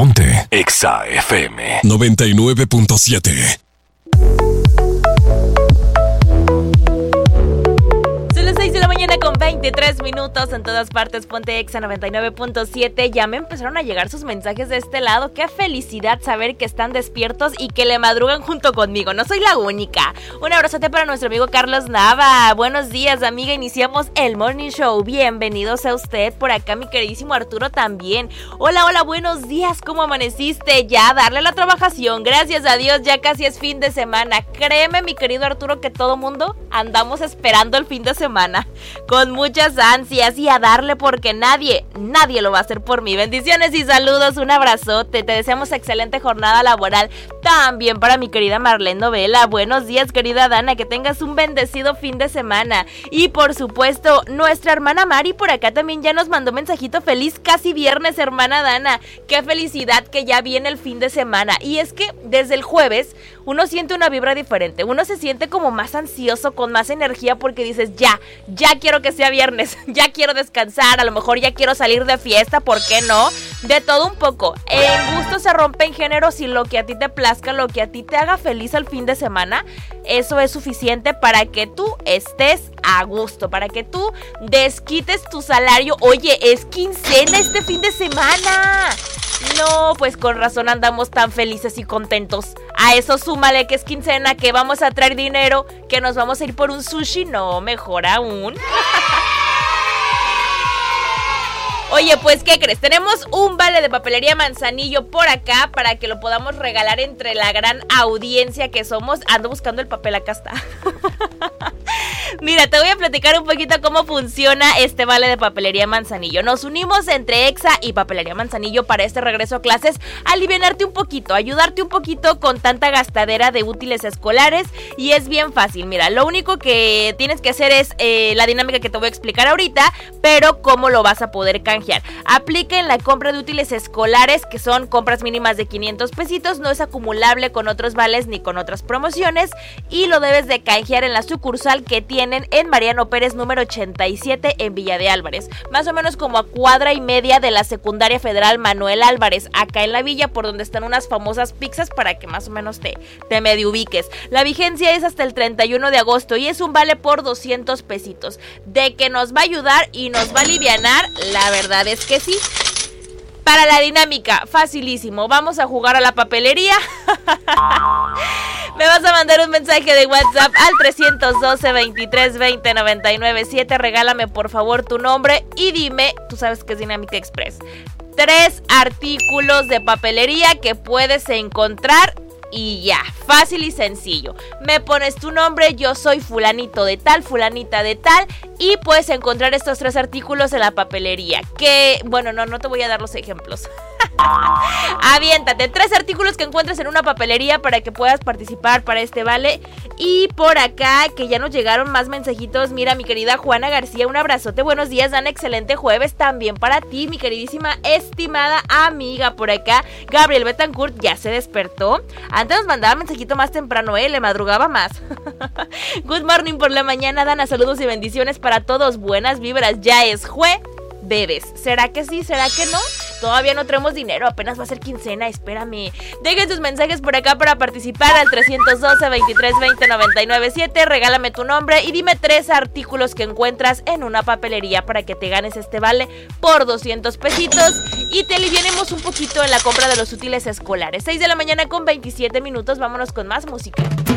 Ponte Exa FM 99.7. Con 23 minutos en todas partes, Ponte Exa 99.7. Ya me empezaron a llegar sus mensajes de este lado. Qué felicidad saber que están despiertos y que le madrugan junto conmigo. No soy la única. Un abrazote para nuestro amigo Carlos Nava. Buenos días, amiga. Iniciamos el Morning Show. Bienvenidos a usted. Por acá mi queridísimo Arturo también. Hola, hola, buenos días. ¿Cómo amaneciste? Ya, darle la trabajación. Gracias a Dios, ya casi es fin de semana. Créeme, mi querido Arturo, que todo mundo andamos esperando el fin de semana con muchas ansias y a darle porque nadie lo va a hacer por mí. Bendiciones y saludos, un abrazote. Te deseamos excelente jornada laboral. También para mi querida Marlene Novela. Buenos días, querida Dana, que tengas un bendecido fin de semana. Y por supuesto, nuestra hermana Mari por acá también ya nos mandó mensajito. Feliz casi viernes, hermana Dana. Qué felicidad que ya viene el fin de semana. Y es que desde el jueves uno siente una vibra diferente. Uno se siente como más ansioso, con más energía, porque dices, ya quiero que sea viernes, ya quiero descansar, a lo mejor ya quiero salir de fiesta, ¿por qué no? De todo un poco. En gusto se rompen géneros y lo que a ti te plazca, lo que a ti te haga feliz al fin de semana, eso es suficiente para que tú estés a gusto, para que tú desquites tu salario. Oye, es quincena este fin de semana. No, pues con razón andamos tan felices y contentos. A eso súmale que es quincena, que vamos a traer dinero, que nos vamos a ir por un sushi. No, mejor aún. Oye, pues, ¿qué crees? Tenemos un vale de papelería Manzanillo por acá para que lo podamos regalar entre la gran audiencia que somos. Ando buscando el papel, acá está. Mira, te voy a platicar un poquito cómo funciona este vale de papelería Manzanillo. Nos unimos entre Exa y Papelería Manzanillo para este regreso a clases, alivianarte un poquito, ayudarte un poquito con tanta gastadera de útiles escolares, y es bien fácil. Mira, lo único que tienes que hacer es la dinámica que te voy a explicar ahorita, pero cómo lo vas a poder canjear. Aplica en la compra de útiles escolares, que son compras mínimas de 500 pesitos, no es acumulable con otros vales ni con otras promociones, y lo debes de canjear en la sucursal que tienen en Mariano Pérez número 87 en Villa de Álvarez, más o menos como a cuadra y media de la Secundaria Federal Manuel Álvarez, acá en la villa, por donde están unas famosas pizzas, para que más o menos te medio ubiques. La vigencia es hasta el 31 de agosto y es un vale por 200 pesitos. De que nos va a ayudar y nos va a alivianar, la verdad es que sí. Para la dinámica, facilísimo, vamos a jugar a la papelería. Me vas a mandar un mensaje de WhatsApp al 312-2320-997. Regálame por favor tu nombre y dime, tú sabes que es Dinámica Express, 3 artículos de papelería que puedes encontrar. Y ya, fácil y sencillo. Me pones tu nombre, yo soy fulanito de tal, fulanita de tal, y puedes encontrar estos 3 artículos en la papelería. Que, bueno, no te voy a dar los ejemplos. Aviéntate, 3 artículos que encuentres en una papelería para que puedas participar para este vale. Y por acá, que ya nos llegaron más mensajitos. Mira, mi querida Juana García, un abrazote, buenos días, Dan, excelente jueves también para ti, mi queridísima, estimada amiga. Por acá, Gabriel Betancourt ya se despertó. Antes nos mandaba mensajito más temprano, le madrugaba más. Good morning por la mañana, Dana, saludos y bendiciones para todos, buenas vibras, ya es jueves. ¿Será que sí? ¿Será que no? Todavía no traemos dinero, apenas va a ser quincena, espérame. Dejen tus mensajes por acá para participar al 312-2320-997. Regálame tu nombre y dime 3 artículos que encuentras en una papelería para que te ganes este vale por 200 pesitos y te alivianemos un poquito en la compra de los útiles escolares. 6 de la mañana con 27 minutos, vámonos con más música.